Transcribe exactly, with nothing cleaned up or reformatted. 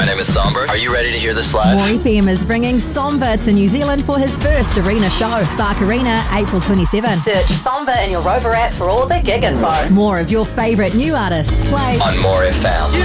my name is Somber. Are you ready to hear this live? More F M is bringing Somber to New Zealand for his first arena show. Spark Arena, April twenty-seventh. Search Somber in your Rover app for all the gig info. More of your favourite new artists play On More F M.